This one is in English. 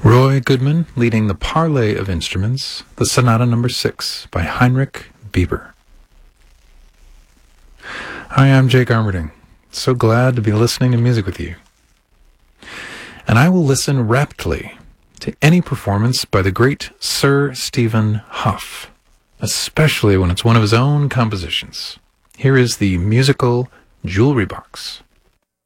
Roy Goodman leading the Parley of Instruments, the Sonata No. 6 by Heinrich Bieber. Hi, I'm Jake Armerding. So glad to be listening to music with you. And I will listen raptly to any performance by the great Sir Stephen Hough, especially when it's one of his own compositions. Here is the musical Jewelry Box.